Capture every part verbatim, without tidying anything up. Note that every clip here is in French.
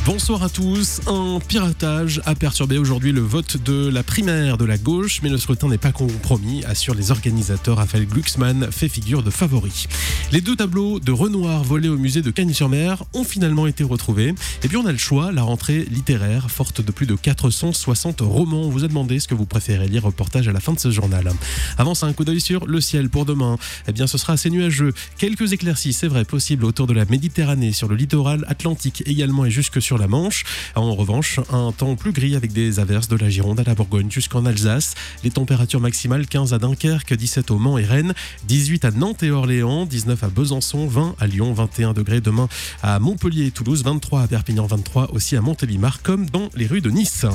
Bonsoir à tous. Un piratage a perturbé aujourd'hui le vote de la primaire de la gauche, mais le scrutin n'est pas compromis, assurent les organisateurs. Raphaël Glucksmann fait figure de favori. Les deux tableaux de Renoir volés au musée de Cagnes-sur-Mer ont finalement été retrouvés. Et puis on a le choix, la rentrée littéraire, forte de plus de quatre cent soixante romans. On vous a demandé ce que vous préférez lire, reportage à la fin de ce journal. Avant ça, un coup d'œil sur le ciel pour demain. Eh bien, ce sera assez nuageux. Quelques éclaircies, c'est vrai, possibles autour de la Méditerranée, sur le littoral atlantique également et jusque sur la Manche. En revanche, un temps plus gris avec des averses de la Gironde à la Bourgogne jusqu'en Alsace. Les températures maximales quinze à Dunkerque, dix-sept au Mans et Rennes, dix-huit à Nantes et Orléans, dix-neuf à Besançon, vingt à Lyon, vingt et un degrés demain à Montpellier et Toulouse, vingt-trois à Perpignan, vingt-trois aussi à Montélimar comme dans les rues de Nice.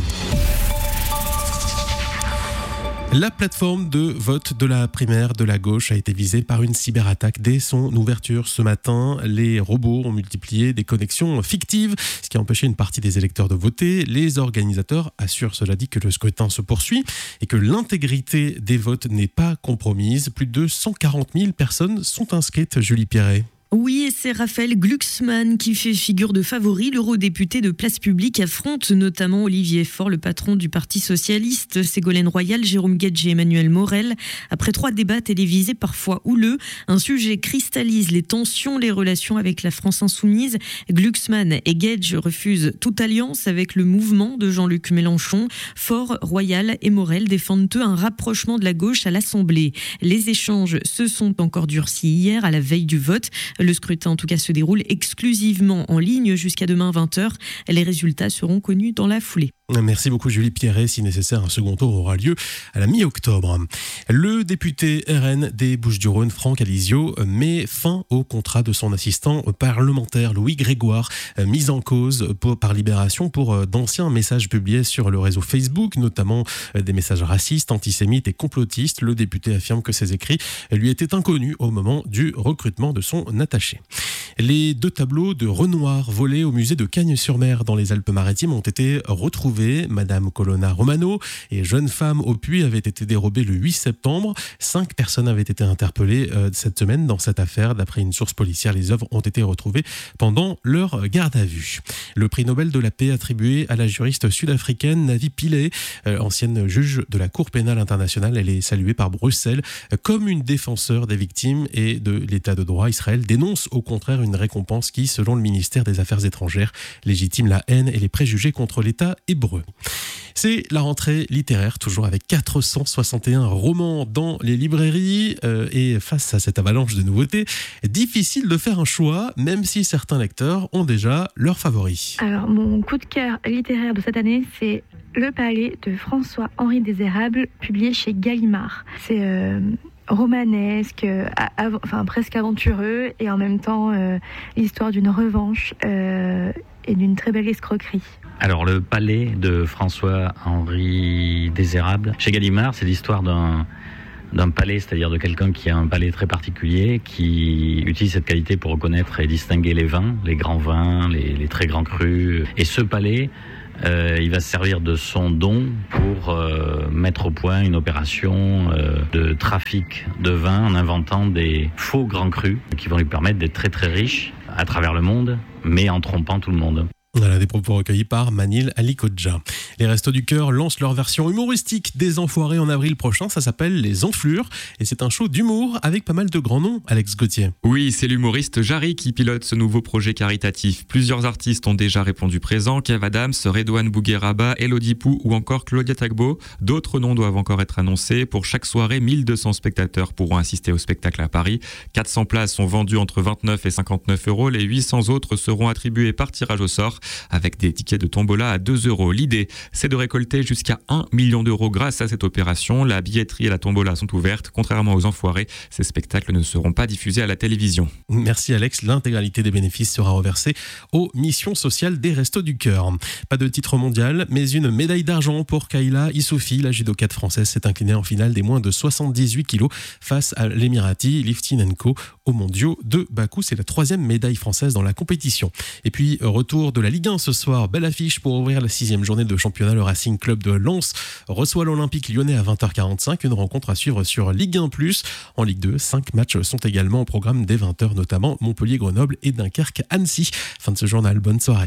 La plateforme de vote de la primaire de la gauche a été visée par une cyberattaque dès son ouverture ce matin. Les robots ont multiplié des connexions fictives, ce qui a empêché une partie des électeurs de voter. Les organisateurs assurent, cela dit, que le scrutin se poursuit et que l'intégrité des votes n'est pas compromise. Plus de cent quarante mille personnes sont inscrites, Julie Pierret. Oui, et c'est Raphaël Glucksmann qui fait figure de favori. L'eurodéputé de Place Publique affronte notamment Olivier Faure, le patron du Parti Socialiste, Ségolène Royal, Jérôme Guedj et Emmanuel Morel. Après trois débats télévisés parfois houleux, un sujet cristallise les tensions, les relations avec la France insoumise. Glucksmann et Guedj refusent toute alliance avec le mouvement de Jean-Luc Mélenchon. Faure, Royal et Morel défendent eux un rapprochement de la gauche à l'Assemblée. Les échanges se sont encore durcis hier à la veille du vote. Le scrutin, en tout cas, se déroule exclusivement en ligne jusqu'à demain vingt heures. Les résultats seront connus dans la foulée. Merci beaucoup Julie Pierret. Si nécessaire, un second tour aura lieu à la mi-octobre. Le député R N des Bouches-du-Rhône, Franck Alizio, met fin au contrat de son assistant parlementaire Louis Grégoire, mis en cause par Libération pour d'anciens messages publiés sur le réseau Facebook, notamment des messages racistes, antisémites et complotistes. Le député affirme que ces écrits lui étaient inconnus au moment du recrutement de son attaché. Les deux tableaux de Renoir volés au musée de Cagnes-sur-Mer dans les Alpes-Maritimes ont été retrouvés. Madame Colonna Romano et Jeune femme au puits avaient été dérobées le huit septembre. Cinq personnes avaient été interpellées euh, cette semaine dans cette affaire. D'après une source policière, les œuvres ont été retrouvées pendant leur garde à vue. Le prix Nobel de la paix attribué à la juriste sud-africaine Navi Pillay, euh, ancienne juge de la Cour pénale internationale. Elle est saluée par Bruxelles euh, comme une défenseur des victimes et de l'état de droit. Israël dénonce au contraire une récompense qui, selon le ministère des Affaires étrangères, légitime la haine et les préjugés contre l'État hébreu. C'est la rentrée littéraire, toujours avec quatre cent soixante et un romans dans les librairies. Euh, et face à cette avalanche de nouveautés, difficile de faire un choix, même si certains lecteurs ont déjà leurs favoris. Alors, mon coup de cœur littéraire de cette année, c'est Le Palais de François-Henri Désérable, publié chez Gallimard. C'est euh, romanesque, av- enfin presque aventureux, et en même temps euh, l'histoire d'une revanche euh, et d'une très belle escroquerie. Alors, Le Palais de François-Henri Désérable, chez Gallimard, c'est l'histoire d'un, d'un palais, c'est-à-dire de quelqu'un qui a un palais très particulier, qui utilise cette qualité pour reconnaître et distinguer les vins, les grands vins, les, les très grands crus. Et ce palais, euh, il va se servir de son don pour euh, mettre au point une opération euh, de trafic de vin en inventant des faux grands crus qui vont lui permettre d'être très très riche à travers le monde, mais en trompant tout le monde. Voilà, des propos recueillis par Manil Alikodja. Les Restos du Cœur lancent leur version humoristique des Enfoirés en avril prochain. Ça s'appelle Les Enflures et c'est un show d'humour avec pas mal de grands noms. Alex Gauthier. Oui, c'est l'humoriste Jarry qui pilote ce nouveau projet caritatif. Plusieurs artistes ont déjà répondu présent. Kev Adams, Redouane Bougueraba, Elodie Pou ou encore Claudia Tagbo. D'autres noms doivent encore être annoncés. Pour chaque soirée, mille deux cents spectateurs pourront assister au spectacle à Paris. quatre cents places sont vendues entre vingt-neuf et cinquante-neuf euros. Les huit cents autres seront attribuées par tirage au sort, avec des tickets de tombola à deux euros. L'idée, c'est de récolter jusqu'à un million d'euros grâce à cette opération. La billetterie et la tombola sont ouvertes. Contrairement aux Enfoirés, ces spectacles ne seront pas diffusés à la télévision. Merci Alex. L'intégralité des bénéfices sera reversée aux missions sociales des Restos du Cœur. Pas de titre mondial, mais une médaille d'argent pour Kayla Issoufi. La judokate française s'est inclinée en finale des moins de soixante-dix-huit kilos face à l'Emirati Liftinenko aux mondiaux de Bakou. C'est la troisième médaille française dans la compétition. Et puis, retour de la Ligue un ce soir. Belle affiche pour ouvrir la sixième journée de championnat. Le Racing Club de Lens reçoit l'Olympique Lyonnais à vingt heures quarante-cinq. Une rencontre à suivre sur Ligue un plus. En Ligue deux, cinq matchs sont également au programme dès vingt heures, notamment Montpellier-Grenoble et Dunkerque-Annecy. Fin de ce journal. Bonne soirée.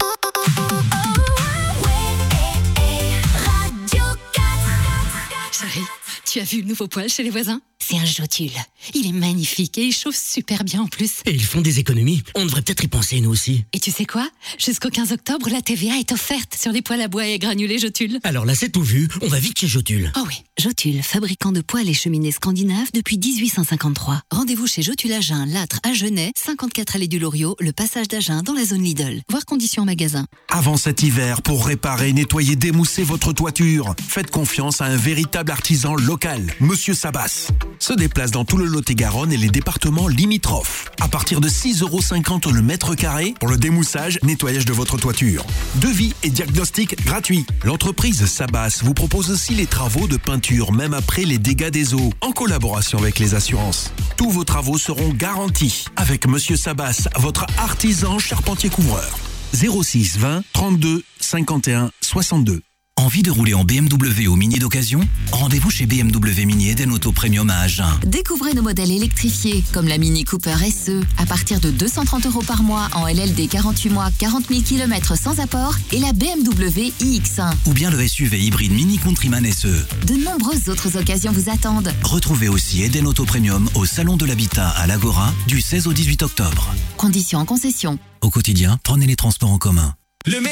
Chérie, tu as vu le nouveau poêle chez les voisins ? C'est un Jotule. Il est magnifique et il chauffe super bien en plus. Et ils font des économies. On devrait peut-être y penser, nous aussi. Et tu sais quoi ? Jusqu'au quinze octobre, la T V A est offerte sur les poêles à bois et granulés Jotule. Alors là, c'est tout vu. On va vite chez Jotule. Oh oui, Jotule, fabricant de poêles et cheminées scandinaves depuis dix-huit cent cinquante-trois. Rendez-vous chez Jotule Agen, Lattre à Genèt, cinquante-quatre allée du Loriot, le passage d'Agen dans la zone Lidl. Voir conditions en magasin. Avant cet hiver, pour réparer, nettoyer, démousser votre toiture, faites confiance à un véritable artisan local, Monsieur Sabas. Se déplace dans tout le Lot-et-Garonne et les départements limitrophes. À partir de six euros cinquante le mètre carré pour le démoussage, nettoyage de votre toiture. Devis et diagnostic gratuit. L'entreprise Sabas vous propose aussi les travaux de peinture, même après les dégâts des eaux, en collaboration avec les assurances. Tous vos travaux seront garantis avec Monsieur Sabas, votre artisan charpentier couvreur. zéro six vingt trente-deux cinquante et un soixante-deux. Envie de rouler en B M W ou Mini d'occasion ? Rendez-vous chez B M W Mini Eden Auto Premium à Agen. Découvrez nos modèles électrifiés, comme la Mini Cooper S E, à partir de deux cent trente euros par mois en L L D quarante-huit mois, quarante mille kilomètres sans apport, et la B M W i X un. Ou bien le S U V hybride Mini Countryman S E. De nombreuses autres occasions vous attendent. Retrouvez aussi Eden Auto Premium au Salon de l'Habitat à l'Agora du seize au dix-huit octobre. Conditions en concession. Au quotidien, prenez les transports en commun. Le